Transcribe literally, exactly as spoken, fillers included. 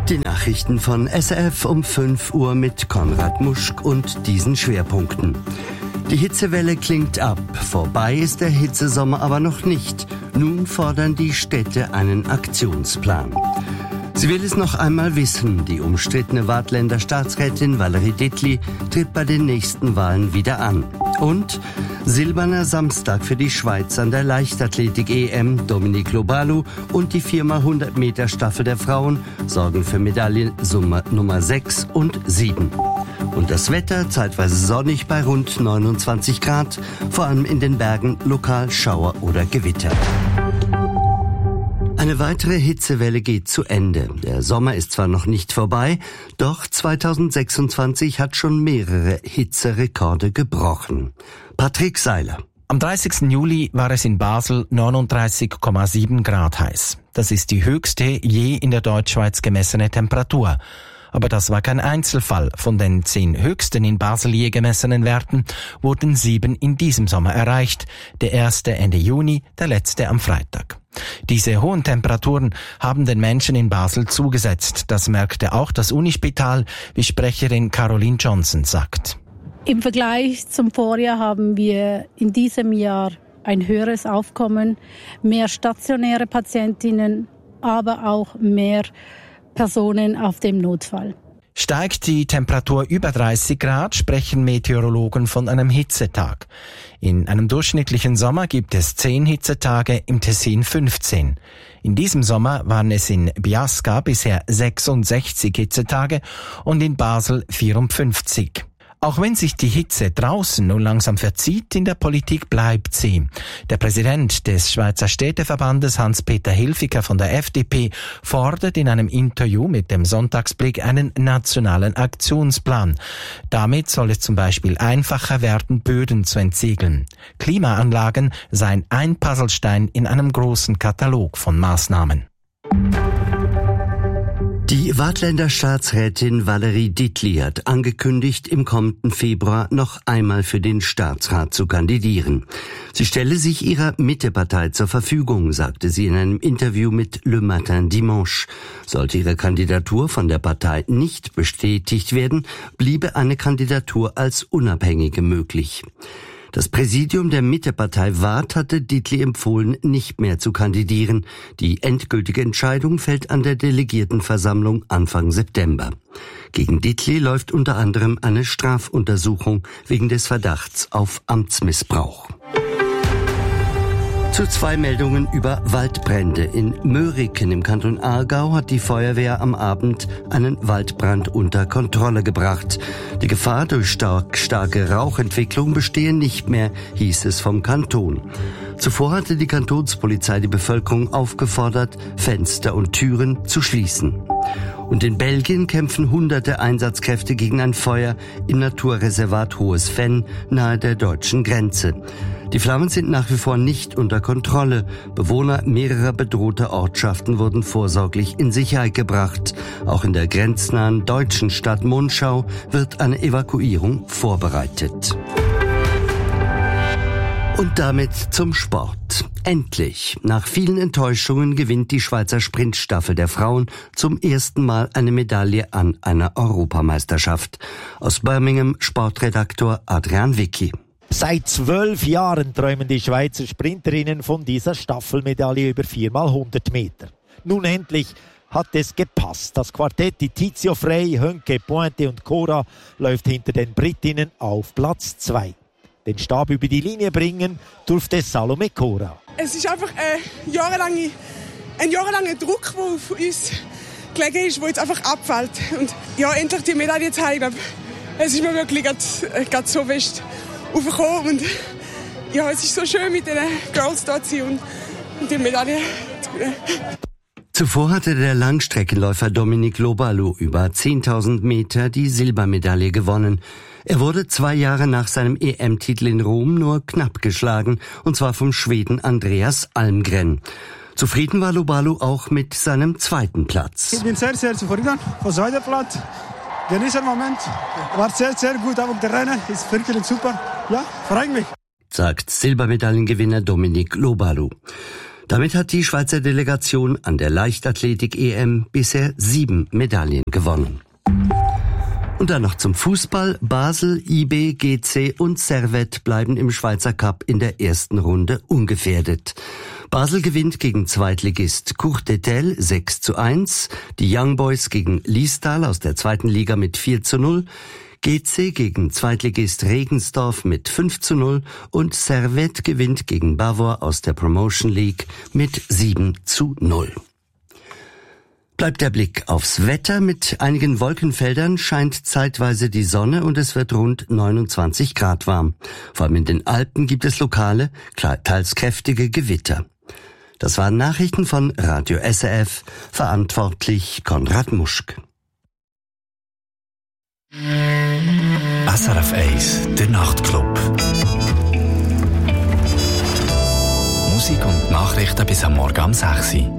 Die Nachrichten von S R F um fünf Uhr mit Konrad Muschk und diesen Schwerpunkten. Die Hitzewelle klingt ab. Vorbei ist der Hitzesommer aber noch nicht. Nun fordern die Städte einen Aktionsplan. Sie will es noch einmal wissen. Die umstrittene Waadtländer Staatsrätin Valérie Dittli tritt bei den nächsten Wahlen wieder an. Und silberner Samstag für die Schweiz an der Leichtathletik-E M. Dominique Lobalu und die vier mal hundert Meter Staffel der Frauen sorgen für Medaillen Nummer sechs und sieben. Und das Wetter zeitweise sonnig bei rund neunundzwanzig Grad, vor allem in den Bergen lokal Schauer oder Gewitter. Eine weitere Hitzewelle geht zu Ende. Der Sommer ist zwar noch nicht vorbei, doch zweitausendsechsundzwanzig hat schon mehrere Hitzerekorde gebrochen. Patrick Seiler. Am dreißigsten Juli war es in Basel neununddreißig Komma sieben Grad heiß. Das ist die höchste je in der Deutschschweiz gemessene Temperatur. Aber das war kein Einzelfall. Von den zehn höchsten in Basel je gemessenen Werten wurden sieben in diesem Sommer erreicht. Der erste Ende Juni, der letzte am Freitag. Diese hohen Temperaturen haben den Menschen in Basel zugesetzt. Das merkte auch das Unispital, wie Sprecherin Caroline Johnson sagt. Im Vergleich zum Vorjahr haben wir in diesem Jahr ein höheres Aufkommen, mehr stationäre Patientinnen, aber auch mehr Personen auf dem Notfall. Steigt die Temperatur über dreißig Grad, sprechen Meteorologen von einem Hitzetag. In einem durchschnittlichen Sommer gibt es zehn Hitzetage, im Tessin fünfzehn. In diesem Sommer waren es in Biasca bisher sechsundsechzig Hitzetage und in Basel vierundfünfzig. Auch wenn sich die Hitze draußen nun langsam verzieht, in der Politik bleibt sie. Der Präsident des Schweizer Städteverbandes, Hans-Peter Hilfiger von der F D P, fordert in einem Interview mit dem Sonntagsblick einen nationalen Aktionsplan. Damit soll es zum Beispiel einfacher werden, Böden zu entsiegeln. Klimaanlagen seien ein Puzzlestein in einem großen Katalog von Maßnahmen. Die Waadtländer Staatsrätin Valérie Dittli hat angekündigt, im kommenden Februar noch einmal für den Staatsrat zu kandidieren. Sie stelle sich ihrer Mittepartei zur Verfügung, sagte sie in einem Interview mit Le Matin Dimanche. Sollte ihre Kandidatur von der Partei nicht bestätigt werden, bliebe eine Kandidatur als Unabhängige möglich. Das Präsidium der Mittepartei Waadt hatte Dittli empfohlen, nicht mehr zu kandidieren. Die endgültige Entscheidung fällt an der Delegiertenversammlung Anfang September. Gegen Dittli läuft unter anderem eine Strafuntersuchung wegen des Verdachts auf Amtsmissbrauch. Zu zwei Meldungen über Waldbrände. In Möhriken im Kanton Aargau hat die Feuerwehr am Abend einen Waldbrand unter Kontrolle gebracht. Die Gefahr durch stark, starke Rauchentwicklung bestehe nicht mehr, hieß es vom Kanton. Zuvor hatte die Kantonspolizei die Bevölkerung aufgefordert, Fenster und Türen zu schließen. Und in Belgien kämpfen hunderte Einsatzkräfte gegen ein Feuer im Naturreservat Hohes Venn nahe der deutschen Grenze. Die Flammen sind nach wie vor nicht unter Kontrolle. Bewohner mehrerer bedrohter Ortschaften wurden vorsorglich in Sicherheit gebracht. Auch in der grenznahen deutschen Stadt Monschau wird eine Evakuierung vorbereitet. Und damit zum Sport. Endlich, nach vielen Enttäuschungen gewinnt die Schweizer Sprintstaffel der Frauen zum ersten Mal eine Medaille an einer Europameisterschaft. Aus Birmingham Sportredaktor Adrian Wicki. Seit zwölf Jahren träumen die Schweizer Sprinterinnen von dieser Staffelmedaille über vier mal hundert Meter. Nun endlich hat es gepasst. Das Quartett Tizio Frey, Hönke, Pointe und Cora läuft hinter den Britinnen auf Platz zwei. Den Stab über die Linie bringen durfte Salome Cora. Es ist einfach ein jahrelange, ein jahrelanger Druck, der auf uns gelegen ist, der jetzt einfach abfällt. Und ja, endlich die Medaille zu haben, ich glaube, es ist mir wirklich gerade so fest aufgekommen. Und ja, es ist so schön, mit den Girls da zu sein und, und die Medaille zu gewinnen. Zuvor hatte der Langstreckenläufer Dominique Lobalu über zehntausend Meter die Silbermedaille gewonnen. Er wurde zwei Jahre nach seinem E M-Titel in Rom nur knapp geschlagen, und zwar vom Schweden Andreas Almgren. Zufrieden war Lobalu auch mit seinem zweiten Platz. Ich bin sehr, sehr zufrieden vom zweiten Platz. Genießer Moment. War sehr, sehr gut, aber der Rennen ist wirklich super. Ja, freut mich. Sagt Silbermedaillengewinner Dominique Lobalu. Damit hat die Schweizer Delegation an der Leichtathletik-E M bisher sieben Medaillen gewonnen. Und dann noch zum Fußball. Basel, I B, G C und Servette bleiben im Schweizer Cup in der ersten Runde ungefährdet. Basel gewinnt gegen Zweitligist Courtetel sechs zu eins, die Young Boys gegen Liestal aus der zweiten Liga mit vier zu null, G C gegen Zweitligist Regensdorf mit fünf zu null und Servette gewinnt gegen Bavor aus der Promotion League mit sieben zu null. Bleibt der Blick aufs Wetter. Mit einigen Wolkenfeldern scheint zeitweise die Sonne und es wird rund neunundzwanzig Grad warm. Vor allem in den Alpen gibt es lokale, teils kräftige Gewitter. Das waren Nachrichten von Radio S R F, verantwortlich Konrad Muschk. S R F eins, der Nachtclub. Musik und Nachrichten bis am Morgen um sechs Uhr.